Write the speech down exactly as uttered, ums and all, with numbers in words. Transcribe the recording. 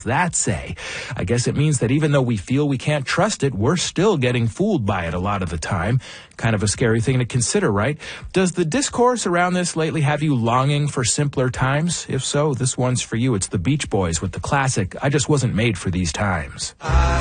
that say? I guess it means that even though we feel we can't trust it, we're still getting fooled by it a lot of the time. Kind of a scary thing to consider, right? Does the discourse around this lately have you longing for simpler times? If so, this one's for you. It's the Beach Boys with the classic, "I Just Wasn't Made for These Times."